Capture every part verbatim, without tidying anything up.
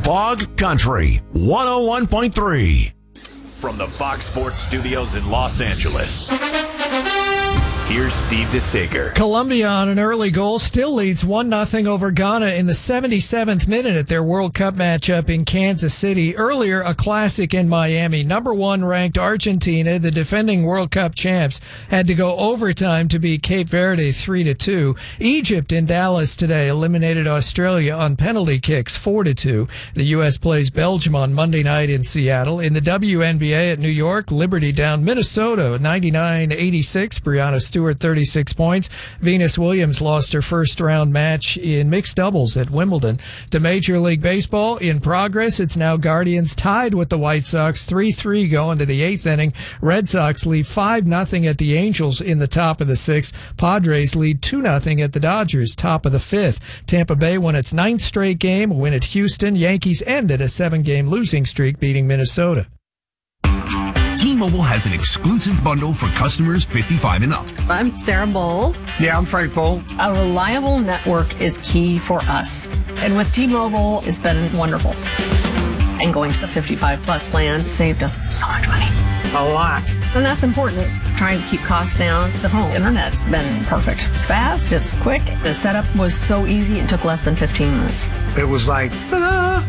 Fog Country one oh one point three. From the Fox Sports Studios in Los Angeles, here's Steve DeSager. Colombia on an early goal still leads one nothing over Ghana in the seventy-seventh minute at their World Cup matchup in Kansas City. Earlier, a classic in Miami. Number one ranked Argentina, the defending World Cup champs, had to go overtime to beat Cape Verde three to two. Egypt in Dallas today eliminated Australia on penalty kicks four to two. The U S plays Belgium on Monday night in Seattle. In the W N B A at New York, Liberty down Minnesota ninety-nine eighty-six. Brianna Stewart thirty-six points. Venus Williams lost her first round match in mixed doubles at Wimbledon. To Major League Baseball in progress, it's now Guardians tied with the White Sox three three going to the eighth inning. Red Sox lead five nothing at the Angels in the top of the sixth. Padres lead two nothing at the Dodgers top of the fifth. Tampa Bay won its ninth straight game, a win at Houston. Yankees ended a seven game losing streak beating Minnesota. T-Mobile has an exclusive bundle for customers fifty-five and up. I'm Sarah Bowl. Yeah, I'm Frank Bowl. A reliable network is key for us. And with T-Mobile, it's been wonderful. And going to the fifty-five plus plan saved us so much money. A lot. And that's important. Trying to keep costs down. The home internet's been perfect. It's fast, it's quick. The setup was so easy, it took less than fifteen minutes. It was like, ta-da!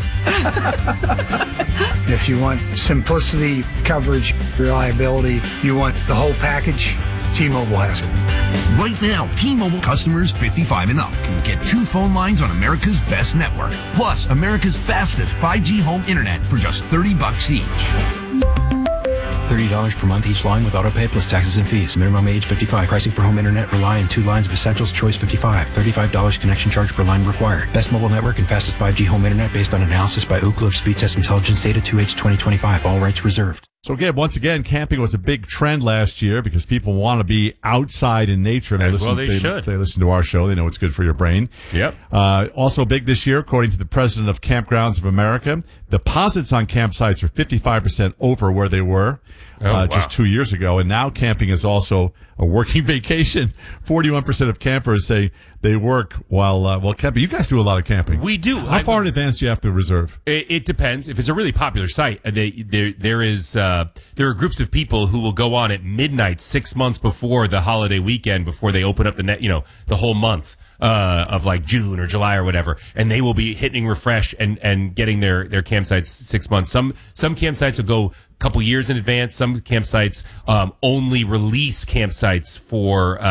If you want simplicity, coverage, reliability, you want the whole package, T-Mobile has it. Right now, T-Mobile customers fifty-five and up can get two phone lines on America's best network, plus America's fastest five G home internet for just thirty bucks each. thirty dollars per month each line with autopay plus taxes and fees. Minimum age fifty-five. Pricing for home internet rely on two lines of Essentials Choice fifty-five. thirty-five dollars connection charge per line required. Best mobile network and fastest five G home internet based on analysis by Ookla of Speed Test Intelligence Data two H twenty twenty-five. All rights reserved. So again, once again, camping was a big trend last year because people want to be outside in nature. And As they listen, well they they, should. They listen to our show. They know it's good for your brain. Yep. Uh, also big this year, according to the president of Campgrounds of America, deposits on campsites are fifty-five percent over where they were Oh, uh, wow. just two years ago. And now camping is also a working vacation. forty-one percent of campers say they work while uh, while camping. You guys do a lot of camping. We do. How I- far in advance do you have to reserve? It, it depends. If it's a really popular site, uh, they, there there is uh, there are groups of people who will go on at midnight six months before the holiday weekend, before they open up the net, you know, the whole month uh, of like June or July or whatever, and they will be hitting refresh and, and getting their, their campsites six months. Some some campsites will go a couple years in advance. Some campsites um, only release campsites for. Uh,